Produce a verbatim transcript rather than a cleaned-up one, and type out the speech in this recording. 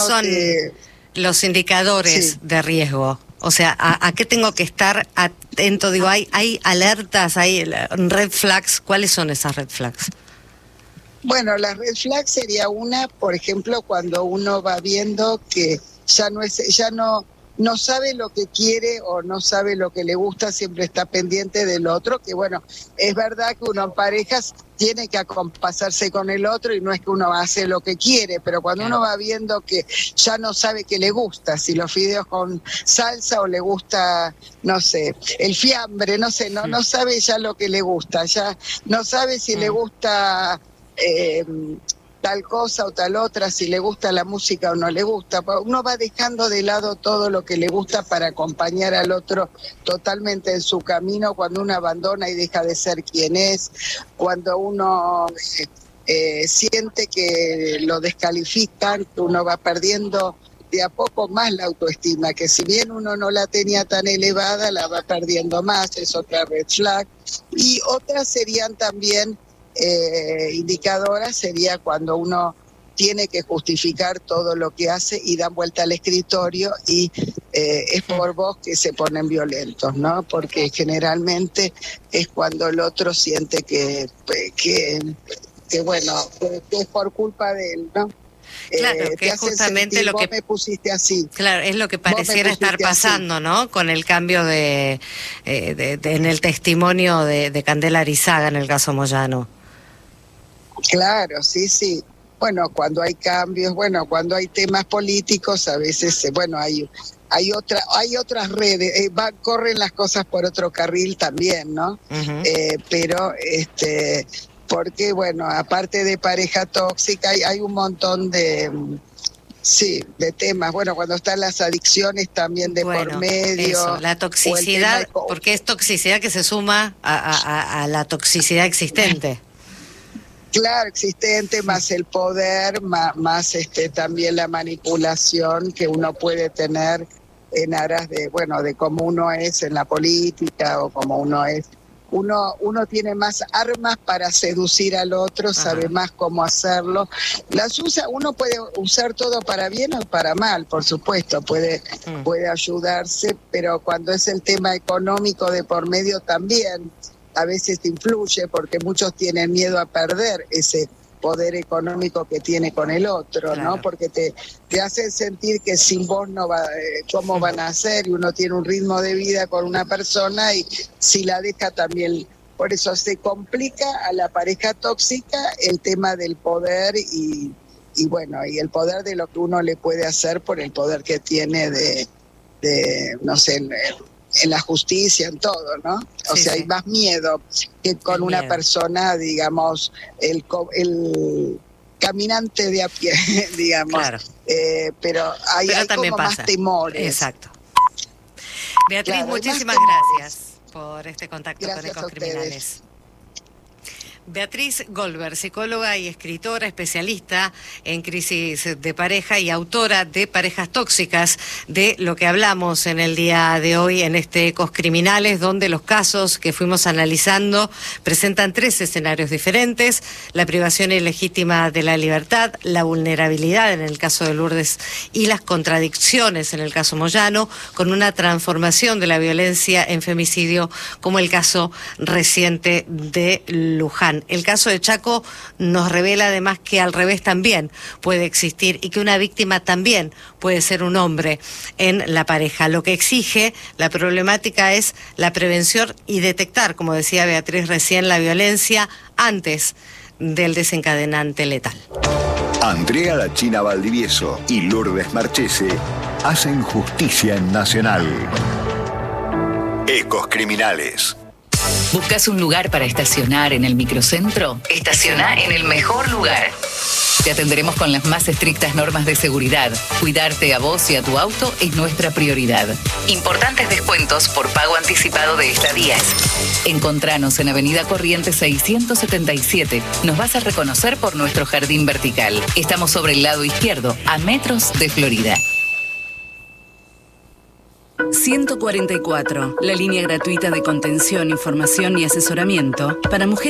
son te... los indicadores sí. de riesgo? O sea, ¿a, a qué tengo que estar atento? Digo, ¿hay, hay alertas, hay red flags? ¿Cuáles son esas red flags? Bueno, la red flag sería una, por ejemplo, cuando uno va viendo que ya no es, ya no, no sabe lo que quiere o no sabe lo que le gusta, siempre está pendiente del otro, que bueno, es verdad que uno en parejas tiene que acompasarse con el otro y no es que uno hace lo que quiere, pero cuando uno va viendo que ya no sabe qué le gusta, si los fideos con salsa o le gusta, no sé, el fiambre, no sé, no, no sabe ya lo que le gusta, ya no sabe si le gusta eh, tal cosa o tal otra, si le gusta la música o no le gusta. Uno va dejando de lado todo lo que le gusta para acompañar al otro totalmente en su camino, cuando uno abandona y deja de ser quien es, cuando uno eh, eh, siente que lo descalifican, que uno va perdiendo de a poco más la autoestima, que si bien uno no la tenía tan elevada, la va perdiendo más, es otra red flag. Y otras serían también Eh, indicadoras, sería cuando uno tiene que justificar todo lo que hace y dan vuelta al escritorio y eh, es por vos que se ponen violentos, ¿no? Porque generalmente es cuando el otro siente que, que, que bueno, que, que es por culpa de él, ¿no? Claro, eh, que es justamente sentir, lo que vos me pusiste así. Claro, es lo que pareciera estar pasando, así, ¿no? Con el cambio de, eh, de, de en el testimonio de, de Candela Arizaga en el caso Moyano. Claro, sí, sí. Bueno, cuando hay cambios, bueno, cuando hay temas políticos, a veces, bueno, hay hay otra, hay otras redes, eh, va, corren las cosas por otro carril también, ¿no? Uh-huh. Eh, pero, este, porque, bueno, aparte de pareja tóxica, hay, hay un montón de, sí, de temas. Bueno, cuando están las adicciones también de bueno, por medio. Eso, la toxicidad, de... porque es toxicidad que se suma a, a, a la toxicidad existente. Claro, existente, más el poder, más, más este también la manipulación que uno puede tener en aras de, bueno, de cómo uno es en la política o como uno es. Uno, uno tiene más armas para seducir al otro, Ajá. sabe más cómo hacerlo. Las usa, uno puede usar todo para bien o para mal, por supuesto, puede, mm. puede ayudarse, pero cuando es el tema económico de por medio también, a veces influye porque muchos tienen miedo a perder ese poder económico que tiene con el otro, claro. ¿no? Porque te, te hacen sentir que sin vos no va, eh, cómo van a hacer, y uno tiene un ritmo de vida con una persona y si la deja también, por eso se complica a la pareja tóxica el tema del poder y, y bueno, y el poder de lo que uno le puede hacer por el poder que tiene de, de no sé, en, en la justicia, en todo, ¿no? O sí, sea, sí. hay más miedo que con el una miedo. persona, digamos, el, el caminante de a pie, digamos. Claro. Eh, pero hay, pero hay como pasa. más temores. Exacto. Beatriz, claro, muchísimas gracias por este contacto gracias con Ecos Criminales. Beatriz Goldberg, psicóloga y escritora especialista en crisis de pareja y autora de Parejas Tóxicas, de lo que hablamos en el día de hoy en este Ecos Criminales, donde los casos que fuimos analizando presentan tres escenarios diferentes: la privación ilegítima de la libertad, la vulnerabilidad en el caso de Lourdes y las contradicciones en el caso Moyano, con una transformación de la violencia en femicidio como el caso reciente de Luján. El caso de Chaco nos revela además que al revés también puede existir y que una víctima también puede ser un hombre en la pareja. Lo que exige la problemática es la prevención y detectar, como decía Beatriz recién, la violencia antes del desencadenante letal. Andrea La China Valdivieso y Lourdes Marchese hacen justicia en Nacional. Ecos Criminales. ¿Buscas un lugar para estacionar en el microcentro? Estaciona en el mejor lugar. Te atenderemos con las más estrictas normas de seguridad. Cuidarte a vos y a tu auto es nuestra prioridad. Importantes descuentos por pago anticipado de estadías. Encontranos en Avenida Corrientes seiscientos setenta y siete. Nos vas a reconocer por nuestro jardín vertical. Estamos sobre el lado izquierdo, a metros de Florida. ciento cuarenta y cuatro, la línea gratuita de contención, información y asesoramiento para mujeres